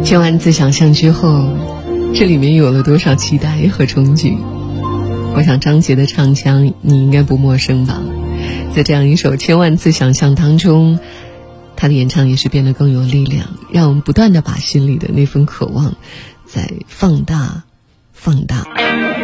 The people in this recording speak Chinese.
千万次想象之后，这里面有了多少期待和憧憬。我想张杰的唱腔你应该不陌生吧，在这样一首千万次想象当中，他的演唱也是变得更有力量，让我们不断地把心里的那份渴望再放大放大。